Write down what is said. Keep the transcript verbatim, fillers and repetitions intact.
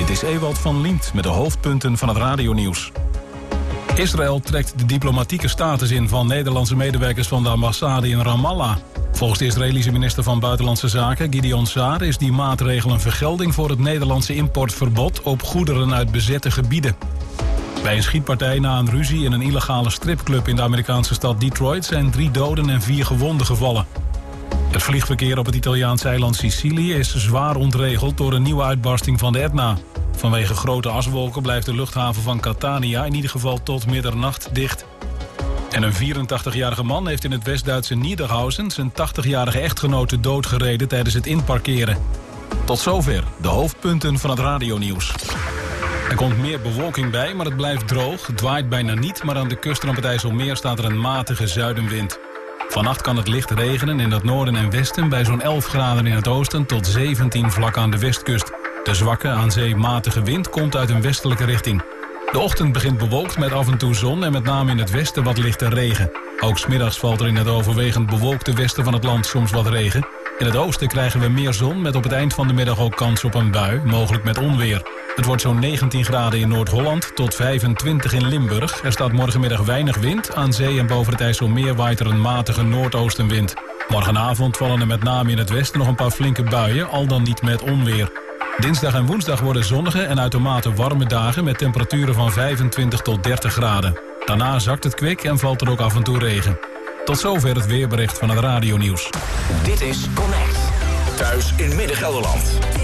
Dit is Ewald van Liemt met de hoofdpunten van het radionieuws. Israël trekt de diplomatieke status in van Nederlandse medewerkers van de ambassade in Ramallah. Volgens de Israëlische minister van Buitenlandse Zaken, Gideon Saar, is die maatregel een vergelding voor het Nederlandse importverbod op goederen uit bezette gebieden. Bij een schietpartij na een ruzie in een illegale stripclub in de Amerikaanse stad Detroit zijn drie doden en vier gewonden gevallen. Het vliegverkeer op het Italiaanse eiland Sicilië is zwaar ontregeld door een nieuwe uitbarsting van de Etna. Vanwege grote aswolken blijft de luchthaven van Catania in ieder geval tot middernacht dicht. En een vierentachtigjarige man heeft in het West-Duitse Niederhausen zijn tachtigjarige echtgenote doodgereden tijdens het inparkeren. Tot zover de hoofdpunten van het radionieuws. Er komt meer bewolking bij, maar het blijft droog. Het waait bijna niet, maar aan de kusten op het IJsselmeer staat er een matige zuidenwind. Vannacht kan het licht regenen in het noorden en westen bij zo'n elf graden in het oosten tot zeventien vlak aan de westkust. De zwakke, aan zee matige wind komt uit een westelijke richting. De ochtend begint bewolkt met af en toe zon en met name in het westen wat lichte regen. Ook 's middags valt er in het overwegend bewolkte westen van het land soms wat regen. In het oosten krijgen we meer zon met op het eind van de middag ook kans op een bui, mogelijk met onweer. Het wordt zo'n negentien graden in Noord-Holland tot vijfentwintig in Limburg. Er staat morgenmiddag weinig wind. Aan zee en boven het IJsselmeer waait er een matige noordoostenwind. Morgenavond vallen er met name in het westen nog een paar flinke buien, al dan niet met onweer. Dinsdag en woensdag worden zonnige en uitermate warme dagen met temperaturen van vijfentwintig tot dertig graden. Daarna zakt het kwik en valt er ook af en toe regen. Tot zover het weerbericht van het radionieuws. Dit is Connect. Thuis in Midden-Gelderland.